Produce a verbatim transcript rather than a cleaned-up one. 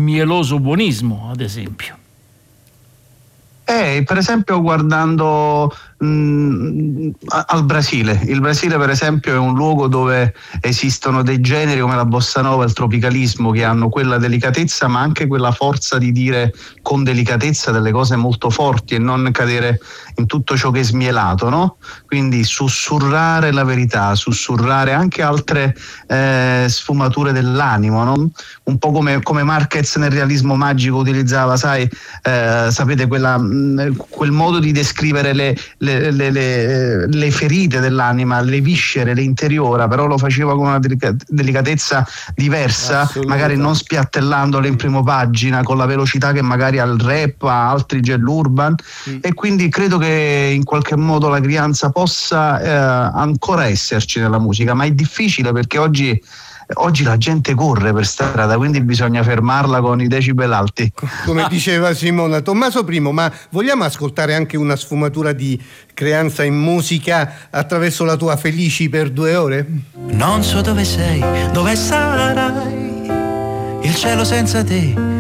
mieloso buonismo, ad esempio. Eh, per esempio guardando mh, al Brasile, il Brasile per esempio è un luogo dove esistono dei generi come la bossa nova, il tropicalismo, che hanno quella delicatezza ma anche quella forza di dire con delicatezza delle cose molto forti e non cadere in tutto ciò che è smielato, no? Quindi sussurrare la verità, sussurrare anche altre eh, sfumature dell'animo, no? Un po' come, come Marquez nel realismo magico utilizzava, sai, eh, sapete quella quel modo di descrivere le, le, le, le, le ferite dell'anima, le viscere, le interiora, però lo faceva con una delicatezza diversa, magari non spiattellandole in prima pagina con la velocità che magari al rap, a altri dell'urban, mm. e quindi credo che in qualche modo la crianza possa eh, ancora esserci nella musica, ma è difficile perché oggi Oggi la gente corre per strada, quindi bisogna fermarla con i decibel alti. Come diceva Simona. Tommaso Primo, ma vogliamo ascoltare anche una sfumatura di creanza in musica attraverso la tua Felici per due ore? Non so dove sei, dove sarai, il cielo senza te